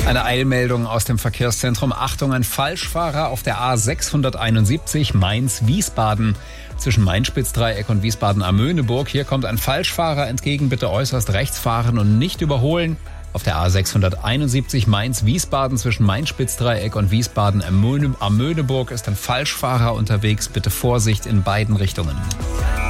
Eine Eilmeldung aus dem Verkehrszentrum. Achtung, ein Falschfahrer auf der A671 Mainz-Wiesbaden. Zwischen Main-Spitz-Dreieck und Wiesbaden-Amöneburg. Hier kommt ein Falschfahrer entgegen. Bitte äußerst rechts fahren und nicht überholen. Auf der A671 Mainz-Wiesbaden zwischen Main-Spitz-Dreieck und Wiesbaden-Amöneburg ist ein Falschfahrer unterwegs. Bitte Vorsicht in beiden Richtungen.